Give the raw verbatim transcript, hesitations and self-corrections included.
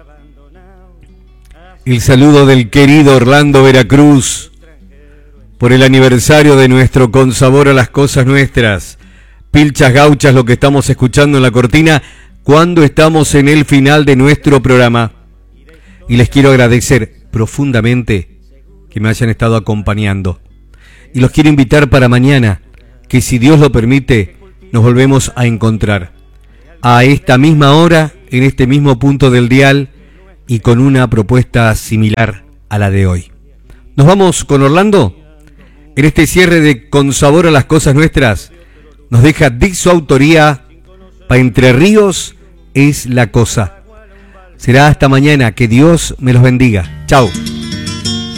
El saludo del querido Orlando Veracruz por el aniversario de nuestro Con Sabor a las Cosas Nuestras. Pilchas gauchas, lo que estamos escuchando en la cortina cuando estamos en el final de nuestro programa. Y les quiero agradecer profundamente que me hayan estado acompañando. Y los quiero invitar para mañana, que si Dios lo permite, nos volvemos a encontrar. A esta misma hora, en este mismo punto del dial, y con una propuesta similar a la de hoy. ¿Nos vamos con Orlando? En este cierre de Con Sabor a las Cosas Nuestras, nos deja Dick su autoría, Pa' Entre Ríos es la cosa. Será hasta mañana, que Dios me los bendiga. Chao.